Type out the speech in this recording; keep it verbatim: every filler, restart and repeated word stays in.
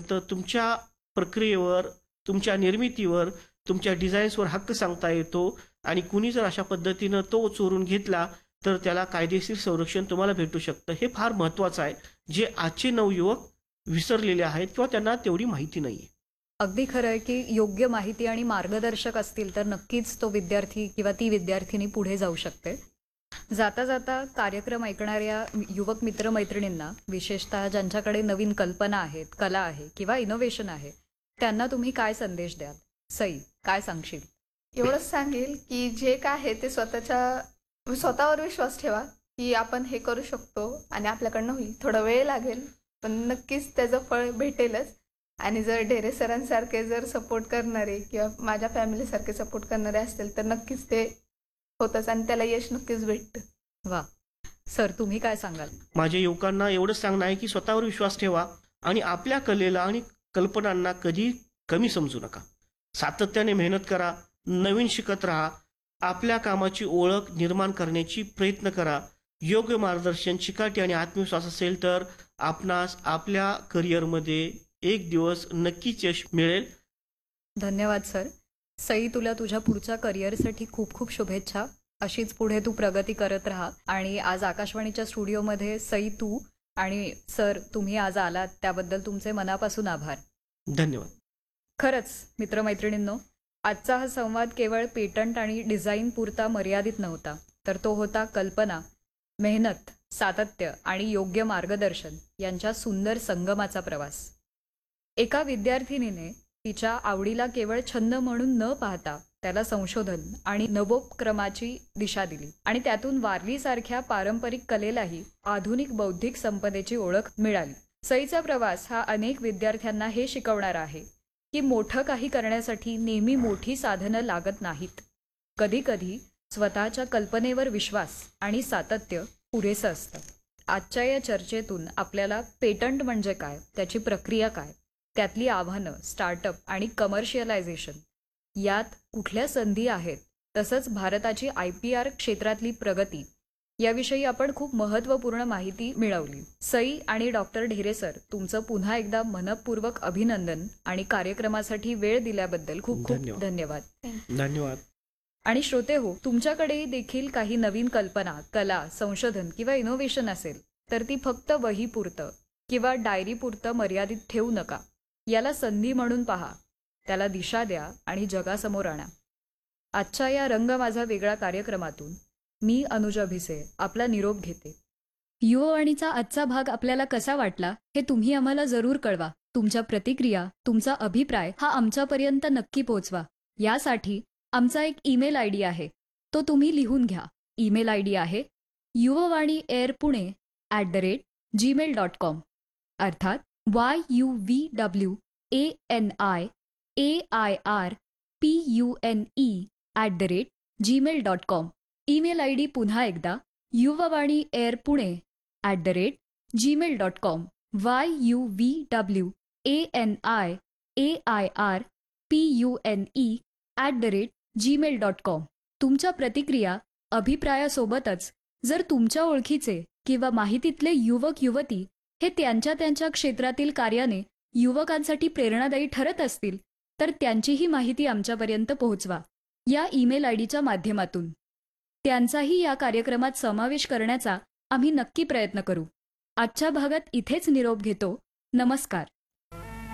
तर तुमच्या प्रक्रियेवर, तुमच्या निर्मितीवर, तुमच्या डिझाईन्सवर हक्क सांगता येतो आणि कुणी जर अशा पद्धतीनं तो चोरून घेतला तर त्याला कायदेशीर संरक्षण तुम्हाला भेटू शकतं. हे फार महत्त्वाचं आहे, जे आजचे नवयुवक विसरलेले आहेत किंवा त्यांना तेवढी माहिती नाही आहे. अगदी खरं आहे की योग्य माहिती आणि मार्गदर्शक असतील तर नक्कीच तो विद्यार्थी किंवा ती विद्यार्थिनी पुढे जाऊ शकते. जाता जाता कार्यक्रम ऐकणाऱ्या युवक मित्रमैत्रिणींना, विशेषतः ज्यांच्याकडे नवीन कल्पना आहेत, कला आहे किंवा इनोव्हेशन आहे, त्यांना तुम्ही काय संदेश द्याल? सई, काय सांगशील? एवढंच सांगेल की जे काय आहे ते स्वतःच्या स्वतःवर विश्वास ठेवा की आपण हे करू शकतो आणि आपल्याकडनं होईल. थोडा वेळ लागेल पण नक्कीच त्याचं फळ भेटेलच. आणि जर ढेरे सरांसारखे जर सपोर्ट करणारे किंवा माझ्या फॅमिलीसारखे सपोर्ट करणारे असतील तर नक्कीच ते होतंच आणि त्याला यश नक्कीच भेटतं. वा सर, तुम्ही काय सांगाल? माझ्या युवकांना एवढंच सांगणं आहे की स्वतःवर विश्वास ठेवा आणि आपल्या कलेला आणि कल्पनांना कधी कमी समजू नका. सातत्याने मेहनत करा, नवीन शिकत राहा, आपल्या कामाची ओळख निर्माण करण्याची प्रयत्न करा. योग्य मार्गदर्शन, चिकाटी आणि आत्मविश्वास असेल तर आपणास आपल्या करिअरमध्ये एक दिवस नक्कीच यश मिळेल. धन्यवाद सर. सई, तुला तुझ्या पुढच्या करिअरसाठी खूप खूप शुभेच्छा. अशीच पुढे तू प्रगती करत राहा. आणि आज आकाशवाणीच्या स्टुडिओमध्ये सई, तू आणि सर तुम्ही आज आलात त्याबद्दल तुमचे मनापासून आभार. धन्यवाद. खरंच मित्रमैत्रिणींनो, आजचा हा संवाद केवळ पेटंट आणि डिझाईन पुरता मर्यादित नव्हता, तर तो होता कल्पना, मेहनत, सातत्य आणि योग्य मार्गदर्शन यांच्या सुंदर संगमाचा प्रवास. एका विद्यार्थिनीने तिच्या आवडीला केवळ छंद म्हणून न पाहता त्याला संशोधन आणि नवोपक्रमाची दिशा दिली आणि त्यातून वारलीसारख्या पारंपरिक कलेलाही आधुनिक बौद्धिक संपदेची ओळख मिळाली. सईचा प्रवास हा अनेक विद्यार्थ्यांना हे शिकवणारा आहे की मोठं काही करण्यासाठी नेहमी मोठी साधनं लागत नाहीत. कधी कधी स्वतःच्या कल्पनेवर विश्वास आणि सातत्य पुरेसं असतं. आजच्या या चर्चेतून आपल्याला पेटंट म्हणजे काय, त्याची प्रक्रिया काय, त्यातली आव्हानं, स्टार्टअप आणि कमर्शियलायझेशन, यात कुठल्या संधी आहेत, तसंच भारताची आय पी आर क्षेत्रातली प्रगती याविषयी आपण खूप महत्त्वपूर्ण माहिती मिळवली. सई आणि डॉक्टर ढेरे सर, तुमचं पुन्हा एकदा मनपूर्वक अभिनंदन आणि कार्यक्रमासाठी वेळ दिल्याबद्दल खूप खूप धन्यवाद. धन्यवाद. धन्यवाद. आणि श्रोते हो, तुमच्याकडेही देखील काही नवीन कल्पना, कला, संशोधन किंवा इनोव्हेशन असेल तर ती फक्त वहीपुरतं किंवा डायरीपुरतं मर्यादित ठेवू नका. याला संधी म्हणून पहा, त्याला दिशा द्या आणि जगासमोर आणा. आजच्या या रंग माझा वेगळा कार्यक्रमातून मी अनुजा भिसे आपला निरोप घेते. युववाणीचा आजचा भाग आपल्याला कसा वाटला हे तुम्ही आम्हाला जरूर कळवा. तुमच्या प्रतिक्रिया, तुमचा अभिप्राय हा आमच्यापर्यंत नक्की पोहोचवा. यासाठी आमचा एक ईमेल आय डी आहे, तो तुम्ही लिहून घ्या. ईमेल आय डी आहे Yuvvani air Pune at the rate Gmail dot com, अर्थात Y U V W A N I A I R P U N E at the rate Gmail dot com. Email I D पुन्हा एकदा Yuvvani air Pune at the rate Gmail dot com. Y U V W A N I A I R P U N E at the rate Gmail dot com. तुमच्या प्रतिक्रिया, अभिप्रायासोबतच जर तुमच्या ओळखीचे किंवा माहितीतले युवक युवती हे त्यांच्या त्यांच्या क्षेत्रातील कार्याने युवकांसाठी प्रेरणादायी ठरत असतील तर त्यांचीही माहिती आमच्यापर्यंत पोहोचवा या ईमेल आय डीच्या माध्यमातून. त्यांचाही या कार्यक्रमात समावेश करण्याचा आम्ही नक्की प्रयत्न करू. आजच्या भागात इथेच निरोप घेतो. नमस्कार.